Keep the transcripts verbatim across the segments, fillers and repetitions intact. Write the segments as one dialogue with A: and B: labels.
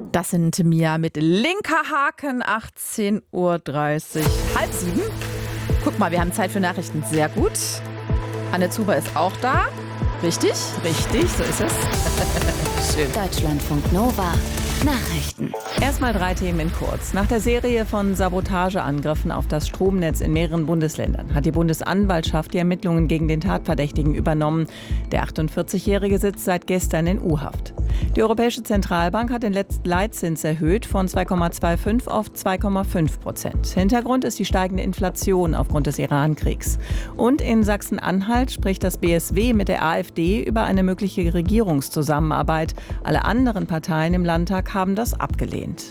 A: Das sind Mia mit linker Haken, achtzehn Uhr dreißig, halb sieben. Guck mal, wir haben Zeit für Nachrichten. Sehr gut. Anne Zuber ist auch da. Richtig? Richtig, so ist es. Schön.
B: Deutschlandfunk Nova. Nachrichten.
C: Erstmal drei Themen in kurz. Nach der Serie von Sabotageangriffen auf das Stromnetz in mehreren Bundesländern hat die Bundesanwaltschaft die Ermittlungen gegen den Tatverdächtigen übernommen. Der achtundvierzigjährige sitzt seit gestern in U-Haft. Die Europäische Zentralbank hat den letzten Leitzins erhöht von zwei Komma fünfundzwanzig auf zwei Komma fünf Prozent. Hintergrund ist die steigende Inflation aufgrund des Iran-Kriegs. Und in Sachsen-Anhalt spricht das B S W mit der AfD über eine mögliche Regierungszusammenarbeit. Alle anderen Parteien im Landtag haben das abgelehnt.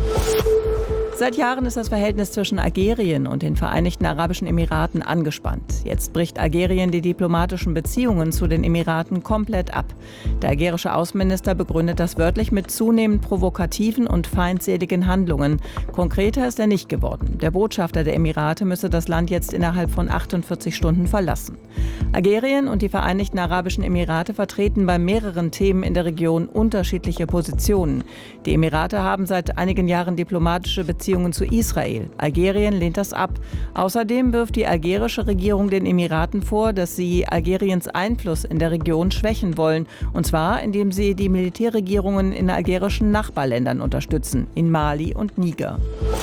C: Seit Jahren ist das Verhältnis zwischen Algerien und den Vereinigten Arabischen Emiraten angespannt. Jetzt bricht Algerien die diplomatischen Beziehungen zu den Emiraten komplett ab. Der algerische Außenminister begründet das wörtlich mit zunehmend provokativen und feindseligen Handlungen. Konkreter ist er nicht geworden. Der Botschafter der Emirate müsse das Land jetzt innerhalb von achtundvierzig Stunden verlassen. Algerien und die Vereinigten Arabischen Emirate vertreten bei mehreren Themen in der Region unterschiedliche Positionen. Die Emirate haben seit einigen Jahren diplomatische Beziehungen zu Israel. Algerien lehnt das ab. Außerdem wirft die algerische Regierung den Emiraten vor, dass sie Algeriens Einfluss in der Region schwächen wollen. Und zwar, indem sie die Militärregierungen in algerischen Nachbarländern unterstützen, in Mali und Niger.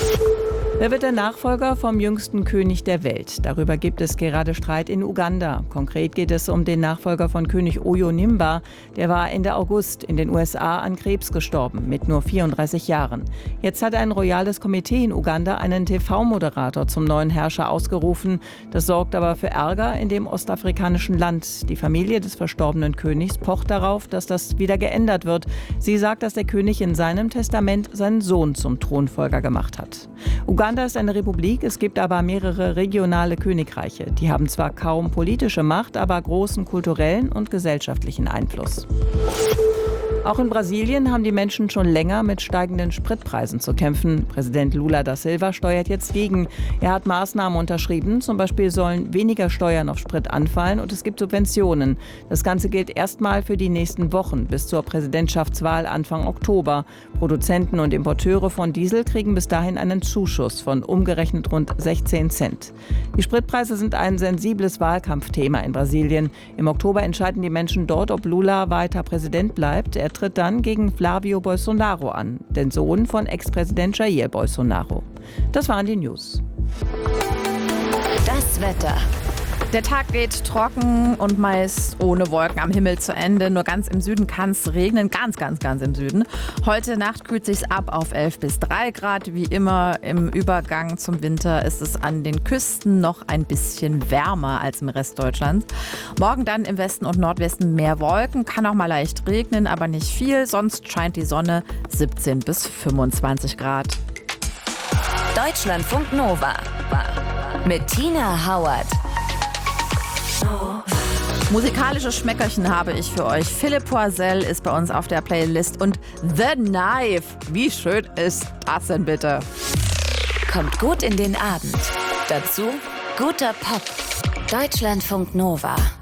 C: Wer wird der Nachfolger vom jüngsten König der Welt? Darüber gibt es gerade Streit in Uganda. Konkret geht es um den Nachfolger von König Oyo Nimba. Der war Ende August in den U S A an Krebs gestorben, mit nur vierunddreißig Jahren. Jetzt hat ein royales Komitee in Uganda einen T V-Moderator zum neuen Herrscher ausgerufen. Das sorgt aber für Ärger in dem ostafrikanischen Land. Die Familie des verstorbenen Königs pocht darauf, dass das wieder geändert wird. Sie sagt, dass der König in seinem Testament seinen Sohn zum Thronfolger gemacht hat. Uganda ist eine Republik, es gibt aber mehrere regionale Königreiche. Die haben zwar kaum politische Macht, aber großen kulturellen und gesellschaftlichen Einfluss. Auch in Brasilien haben die Menschen schon länger mit steigenden Spritpreisen zu kämpfen. Präsident Lula da Silva steuert jetzt gegen. Er hat Maßnahmen unterschrieben. Zum Beispiel sollen weniger Steuern auf Sprit anfallen und es gibt Subventionen. Das Ganze gilt erstmal für die nächsten Wochen bis zur Präsidentschaftswahl Anfang Oktober. Produzenten und Importeure von Diesel kriegen bis dahin einen Zuschuss von umgerechnet rund sechzehn Cent. Die Spritpreise sind ein sensibles Wahlkampfthema in Brasilien. Im Oktober entscheiden die Menschen dort, ob Lula weiter Präsident bleibt. Er tritt dann gegen Flavio Bolsonaro an, den Sohn von Ex-Präsident Jair Bolsonaro. Das waren die News.
B: Das Wetter.
A: Der Tag geht trocken und meist ohne Wolken am Himmel zu Ende. Nur ganz im Süden kann es regnen, ganz, ganz, ganz im Süden. Heute Nacht kühlt es sich ab auf elf bis drei Grad. Wie immer im Übergang zum Winter ist es an den Küsten noch ein bisschen wärmer als im Rest Deutschlands. Morgen dann im Westen und Nordwesten mehr Wolken, kann auch mal leicht regnen, aber nicht viel. Sonst scheint die Sonne, siebzehn bis fünfundzwanzig Grad.
B: Deutschlandfunk Nova mit Tina Hauert.
A: Musikalische Schmeckerchen habe ich für euch. Philipp Poisel ist bei uns auf der Playlist und The Knife. Wie schön ist das denn bitte?
B: Kommt gut in den Abend. Dazu guter Pop. Deutschlandfunk Nova.